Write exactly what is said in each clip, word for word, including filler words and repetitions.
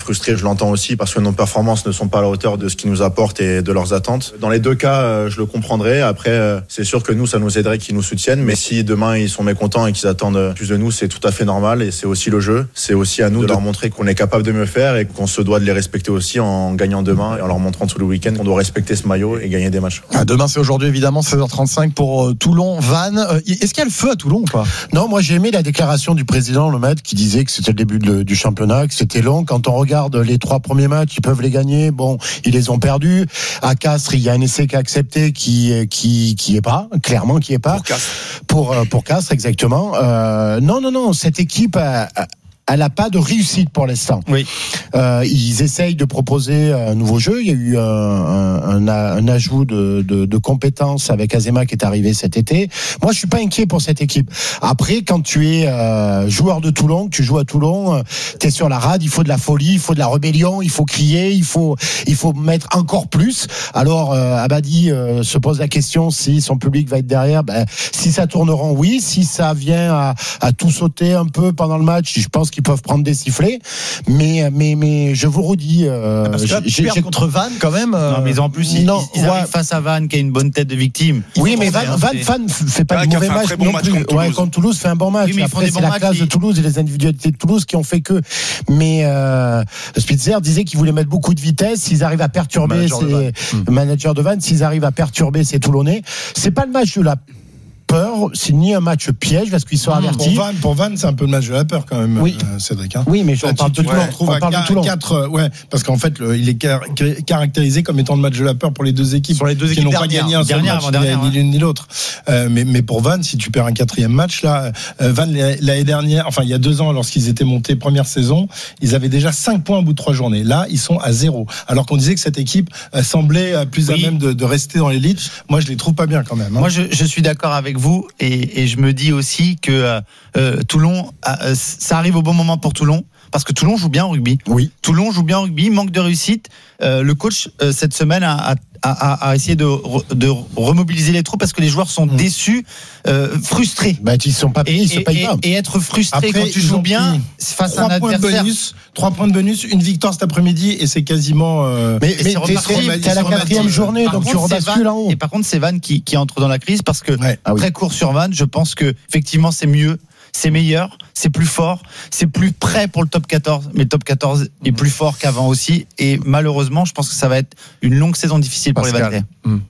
frustré, je l'entends aussi, parce que nos performances ne sont pas à la hauteur de ce qu'ils nous apportent et de leurs attentes. Dans les deux cas, je le comprendrai. Après, c'est sûr que nous, ça nous aiderait qu'ils nous soutiennent, mais si demain ils sont mécontents et qu'ils attendent plus de nous, c'est tout à fait normal et c'est aussi le jeu. C'est aussi à nous de leur montrer qu'on est capable de mieux faire et qu'on se doit de les respecter aussi en gagnant demain et en leur montrant tout le week-end qu'on doit respecter ce maillot et gagner des matchs. Ah, demain, c'est aujourd'hui, évidemment, seize heures trente-cinq pour euh, Toulon. Van, euh, est-ce qu'il y a le feu à Toulon ou pas ? Non, moi j'ai aimé la déclaration du président Lemaitre qui disait que c'était le début de, du championnat, que c'était long. Quand on regarde les trois premiers matchs, ils peuvent les gagner. Bon, ils les ont perdus. À Castres, il y a un essai qui a accepté qui qui qui est pas, clairement qui est pas. Pour Castres. Pour, pour Castres, exactement. Euh, non, non, non, cette équipe a, a elle n'a pas de réussite pour l'instant. Oui. Euh, ils essayent de proposer un nouveau jeu. Il y a eu un, un, un, un ajout de, de, de compétences avec Azema qui est arrivé cet été. Moi, je suis pas inquiet pour cette équipe. Après, quand tu es euh, joueur de Toulon, que tu joues à Toulon, euh, tu es sur la rade, il faut de la folie, il faut de la rébellion, il faut crier, il faut, il faut mettre encore plus. Alors, euh, Abadi euh, se pose la question si son public va être derrière. Ben, si ça tourne rond, oui. Si ça vient à, à tout sauter un peu pendant le match, je pense qu'il peuvent prendre des sifflets, mais mais mais je vous redis, euh, parce que là, j'ai, j'ai, contre Vannes quand même. Euh, non, mais en plus ils, non, ils ouais. arrivent face à Vannes qui a une bonne tête de victime. Oui, mais Vannes, Vannes, Vannes fait pas ah, de mauvais match très bon non match plus. contre Toulouse. Ouais, contre Toulouse, fait un bon match. Oui, mais Après, c'est bons la matchs, classe ils... de Toulouse et les individualités de Toulouse qui ont fait que. Mais euh, Spitzer disait qu'il voulait mettre beaucoup de vitesse. S'ils arrivent à perturber manager ces de managers de Vannes, s'ils arrivent à perturber ces Toulonnais, c'est pas le match de la peur, c'est ni un match piège parce qu'ils sont avertis. Pour Vannes, pour Vannes, c'est un peu le match de la peur quand même, oui. euh, Cédric. Hein. Oui, mais on parle de Toulon. On parle de Toulon. quatre, ouais, parce qu'en fait, le, il est car- caractérisé comme étant le match de la peur pour les deux équipes. Sur les deux qui équipes n'ont pas dernières, gagné un seul dernière, match, avant-dernière, ni l'une ni l'autre. Euh, mais, mais pour Vannes, si tu perds un quatrième match, là, euh, Vannes l'année dernière, enfin il y a deux ans, lorsqu'ils étaient montés première saison, ils avaient déjà cinq points au bout de trois journées. Là, ils sont à zéro. Alors qu'on disait que cette équipe euh, semblait euh, plus oui. à même de, de rester dans l'élite. Moi, je les trouve pas bien quand même. Hein. Moi, je, je suis d'accord avec vous et, et je me dis aussi que euh, Toulon, euh, ça arrive au bon moment pour Toulon. Parce que Toulon joue bien au rugby. Oui. Toulon joue bien au rugby, manque de réussite. Euh, le coach, euh, cette semaine, a, a, a, a essayé de, de remobiliser les troupes parce que les joueurs sont mmh. déçus, euh, frustrés. Bah, ils sont pas payés, ils se payent pas. Et être frustré après, quand tu joues bien face à un adversaire. Bonus, trois points de bonus, une victoire cet après-midi et c'est quasiment. Euh, mais mais t'es, t'es à la quatrième journée, donc tu rebascules en haut. Et par contre, c'est Vannes qui, qui entre dans la crise parce que ouais. ah oui. très court sur Vannes, je pense que effectivement c'est mieux. C'est meilleur, c'est plus fort, c'est plus prêt pour le top quatorze. Mais le top quatorze est plus fort qu'avant aussi. Et malheureusement, je pense que ça va être une longue saison difficile pour Pascal. les Vannes.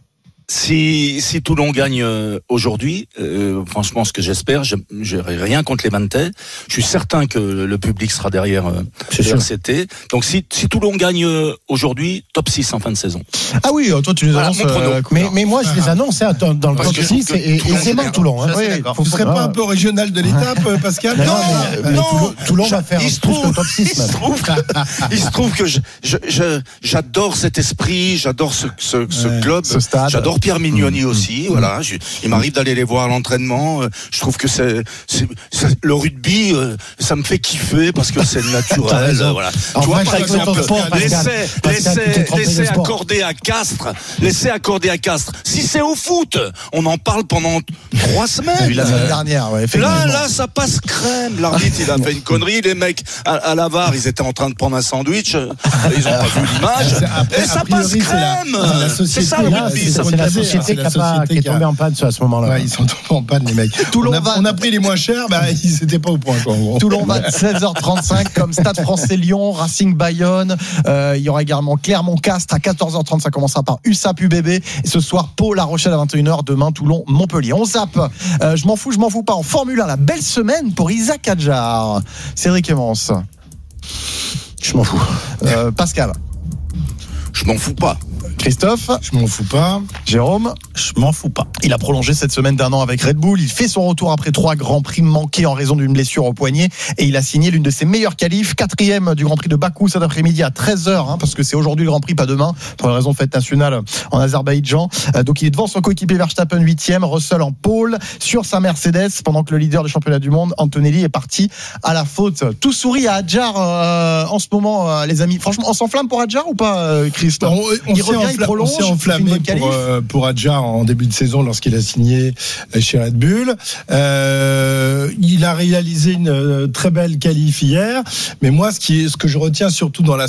Si, si Toulon gagne euh, aujourd'hui, euh, franchement, ce que j'espère, je n'aurai rien contre les Vantais. Je suis certain que le public sera derrière euh, le R C T. Donc, si, si Toulon gagne euh, aujourd'hui, top six en fin de saison. Ah oui, toi, tu nous voilà, annonces. Euh, mais, mais moi, je les annonce hein, dans, dans le top six et aisément Toulon. Hein. Oui, vous ne serez pas un peu régional de l'étape, Pascal? Non, mais, non. Toulon, Toulon va faire il se plus trouve, que le top six. Il se trouve, il se trouve que je, je, je, j'adore cet esprit, j'adore ce, ce, ce ouais, club, ce stade. J'adore Pierre Mignoni mmh. aussi. Voilà, je, il m'arrive d'aller les voir à l'entraînement. Je trouve que c'est, c'est, c'est le rugby, ça me fait kiffer parce que c'est naturel. Voilà. Tu vois, par exemple, l'essai, l'essai, l'essai accordé à Castres, l'essai accordé à Castres. Si c'est au foot, on en parle pendant trois semaines. La semaine dernière, ouais, là, là, ça passe crème. L'arbitre, il a fait une connerie. Les mecs à, à la V A R, ils étaient en train de prendre un sandwich. Ils ont pas vu l'image. Et ça passe crème. C'est ça le rugby. C'est la société qui a pas qui est tombé en panne à ce moment-là. Ouais, ils sont tombés en panne les mecs. Toulon on, a, va... on a pris les moins chers, bah ils étaient pas au point quoi. Toulon va seize heures trente-cinq comme Stade Français Lyon, Racing Bayonne. Euh, il y aura également Clermont-Castres à quatorze heures trente. Ça commencera par U S A P U B B. Et ce soir Pau La Rochelle à vingt et une heures. Demain Toulon Montpellier. On zappe. Euh, je m'en fous, je m'en fous pas. En Formule un, la belle semaine pour Isaac Adjar. Cédric Emmons. Je m'en fous. Euh, Pascal. Je m'en fous pas. Christophe. Je m'en fous pas. Jérôme. Je m'en fous pas. Il a prolongé cette semaine d'un an avec Red Bull. Il fait son retour après trois grands prix manqués en raison d'une blessure au poignet. Et il a signé l'une de ses meilleures qualifs. Quatrième du Grand Prix de Bakou cet après-midi à treize heures, hein, parce que c'est aujourd'hui le Grand Prix, pas demain, pour une raison de fête nationale en Azerbaïdjan. Euh, donc il est devant son coéquipier Verstappen, huitième. Russell en pôle sur sa Mercedes, pendant que le leader du championnat du monde, Antonelli, est parti à la faute. Tout sourit à Adjar euh, en ce moment, euh, les amis. Franchement, on s'enflamme pour Adjar ou pas, euh, Christophe? On, on il revient, enfla- il prolonge. On s'est enflammé pour, euh, pour Adjar en début de saison lorsqu'il a signé chez Red Bull. Euh, il a réalisé une très belle qualif hier, mais moi ce qui est, ce que je retiens surtout dans la